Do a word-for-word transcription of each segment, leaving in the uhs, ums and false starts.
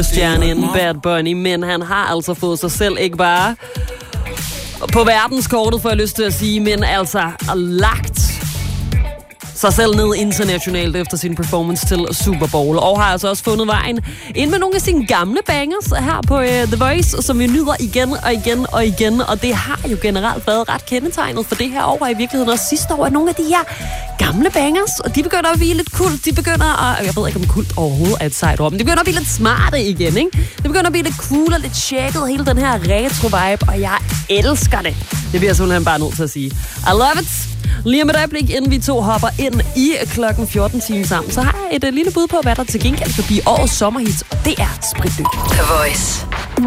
superstjerne inden Bad Bunny, men han har altså fået sig selv ikke bare på verdenskortet, for jeg lyst til at sige, men altså lagt sig selv ned internationalt efter sin performance til Super Bowl, og har altså også fundet vejen ind med nogle af sine gamle bangers her på uh, The Voice, som vi nyder igen og igen og igen, og det har jo generelt været ret kendetegnet for det her år, og i virkeligheden også sidste år, at nogle af de her gamle bangers, og de begynder at blive lidt kult, de begynder at, jeg ved ikke om kult overhovedet er et sejt ord, men de begynder at blive lidt smarte igen, ikke? Det begynder at blive lidt cool og lidt shaket, hele den her retro-vibe, og jeg elsker det. Det bliver jeg simpelthen bare nødt til at sige. I love it! Lige om et øjeblik, inden vi to hopper ind i klokken fjorten timer sammen, så har jeg et uh, lille bud på, hvad der til gengæld kan blive årets sommerhits, og det er Spritnyt. The Voice.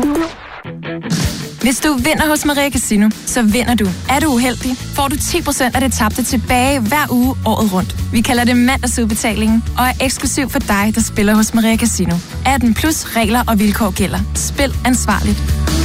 Hvis du vinder hos Maria Casino, så vinder du. Er du uheldig, får du ti procent af det tabte tilbage hver uge året rundt. Vi kalder det mandagsudbetalingen, og er eksklusiv for dig, der spiller hos Maria Casino. atten plus regler og vilkår gælder. Spil ansvarligt.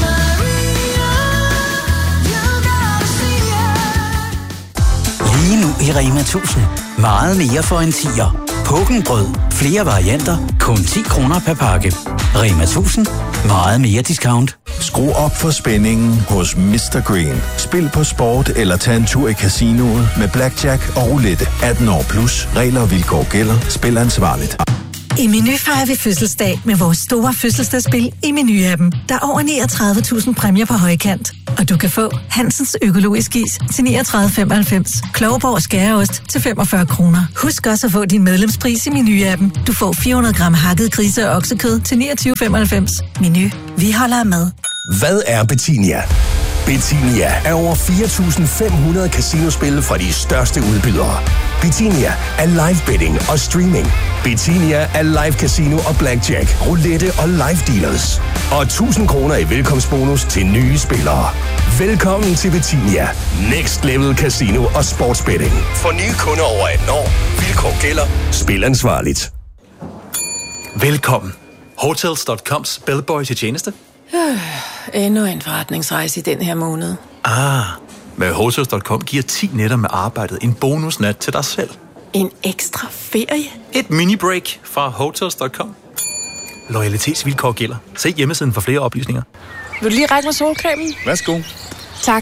Lige nu i Rema tusind. Meget mere for en tier. Pukkenbrød. Flere varianter. Kun ti kroner per pakke. Rema tusind. Meget mere discount. Skru op for spændingen hos mister Green. Spil på sport eller tag en tur i casinoet med blackjack og roulette. atten år plus. Regler og vilkår gælder. Spil ansvarligt. I Meny fejrer vi fødselsdag med vores store fødselsdagsspil i Meny-appen. Der er over niogtredive tusind præmier på højkant. Og du kan få Hansens økologisk is til niogtredive femoghalvfems, Klovborg skæreost til femogfyrre kroner. Husk også at få din medlemspris i Meny-appen. Du får fire hundrede gram hakket grise- og oksekød til niogtyve femoghalvfems. Meny. Vi holder af mad. Hvad er Betinia? Betinia er over fire tusind fem hundrede casinospil fra de største udbydere. Betinia er live betting og streaming. Betinia er live casino og blackjack, roulette og live dealers. Og tusind kroner i velkomstbonus til nye spillere. Velkommen til Betinia. Next level casino og sportsbetting. For nye kunder over atten år. Vilkår gælder. Spil ansvarligt. Velkommen. Hotels punktum coms bellboy til tjeneste. Endnu en forretningsrejse i den her måned. Ah, med Hotels punktum com giver ti nætter med arbejdet en bonusnat til dig selv. En ekstra ferie? Et mini-break fra Hotels punktum com. Loyalitetsvilkår gælder. Se hjemmesiden for flere oplysninger. Vil du lige række mig solcremen? Værsgo. Tak.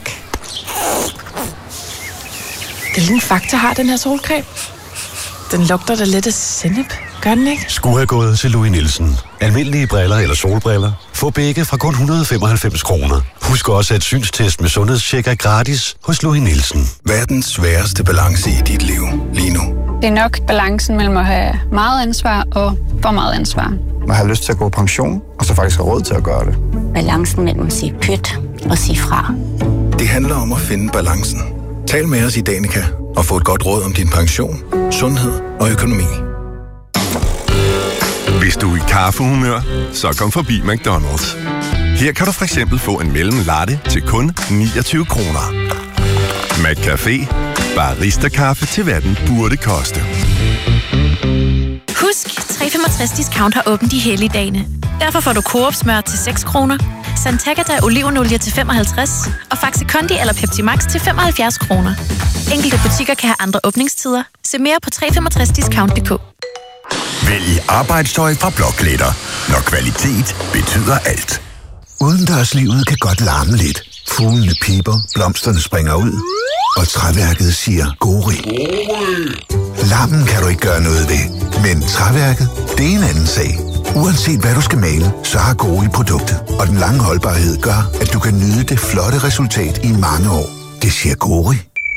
Hvilken faktor har den her solcreme? Den lugter da lidt af sennep. Gør den ikke? Skulle have gået til Louis Nielsen. Almindelige briller eller solbriller. Få begge fra kun et hundrede og femoghalvfems kroner. Husk også, at synstest med sundhedstjek er gratis hos Louis Nielsen. Verdens sværeste balance i dit liv lige nu. Det er nok balancen mellem at have meget ansvar og for meget ansvar. Man har lyst til at gå på pension, og så faktisk har råd til at gøre det. Balancen mellem at sige pyt og sige fra. Det handler om at finde balancen. Tal med os i Danica og få et godt råd om din pension, sundhed og økonomi. Hvis du er i kaffehumør, så kom forbi McDonald's. Her kan du for eksempel få en mellem latte til kun niogtyve kroner. McCafé. Barista-kaffe til hvad den burde koste. Husk, tre femogtres discount har åbent de hellige dagene. Derfor får du Coop smør til seks kroner, Santagata olivenolie til femoghalvtreds og Faxi Kondi eller Pepsi Max til femoghalvfjerds kroner. Enkelte butikker kan have andre åbningstider. Se mere på tre femogtres discount punktum d k. Vælg arbejdstøj fra Blokletter, når kvalitet betyder alt. Udendørslivet kan godt larme lidt. Fuglene piper, blomsterne springer ud, og træværket siger gori. Larmen kan du ikke gøre noget ved, men træværket, det er en anden sag. Uanset hvad du skal male, så har Gori produktet, og den lange holdbarhed gør, at du kan nyde det flotte resultat i mange år. Det siger Gori.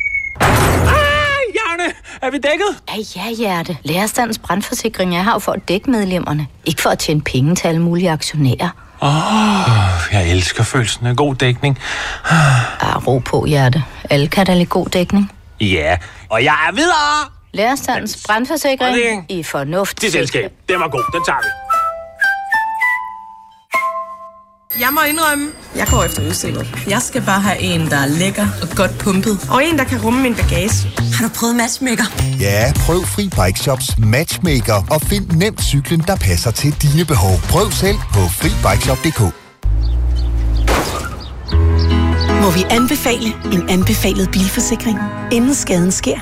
Er vi dækket? Ja, ja, Hjerte. Lærerstandens brandforsikring er her for at dække medlemmerne. Ikke for at tjene penge til alle mulige aktionærer. Åh, oh, jeg elsker følelsen af god dækning. Ah, ro på, Hjerte. Alle kan da lide god dækning. Ja, og jeg er videre! Lærerstandens brandforsikring i fornuft. Det selskab, den var god, den tager vi. Jeg må indrømme, jeg går efter udseende. Jeg skal bare have en, der er lækker og godt pumpet. Og en, der kan rumme min bagage. Har du prøvet Matchmaker? Ja, prøv Fri Bike Shops Matchmaker og find nemt cyklen, der passer til dine behov. Prøv selv på fri bike shop punktum d k. Må vi anbefale en anbefalet bilforsikring, inden skaden sker?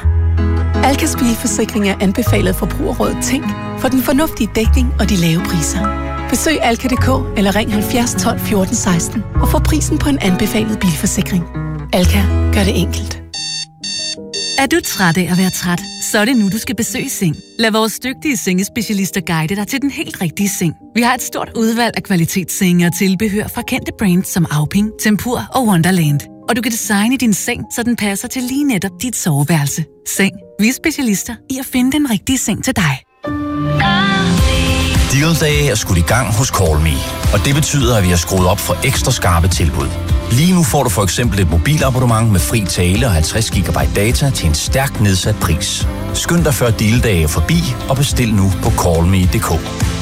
Alkas bilforsikring er anbefalet Forbrugerrådet Tænk for den fornuftige dækning og de lave priser. Besøg alka punktum d k eller ring halvfjerds tolv fjorten seksten og få prisen på en anbefalet bilforsikring. Alka, gør det enkelt. Er du træt af at være træt, så er det nu, du skal besøge Seng. Lad vores dygtige sengespecialister guide dig til den helt rigtige seng. Vi har et stort udvalg af kvalitetssenge og tilbehør fra kendte brands som Auping, Tempur og Wonderland. Og du kan designe din seng, så den passer til lige netop dit soveværelse. Seng. Vi er specialister i at finde den rigtige seng til dig. Deal Day er skudt i gang hos Call Me, og det betyder, at vi har skruet op for ekstra skarpe tilbud. Lige nu får du for eksempel et mobilabonnement med fri tale og halvtreds gigabyte data til en stærkt nedsat pris. Skynd dig før Deal Day er forbi og bestil nu på call me punktum d k.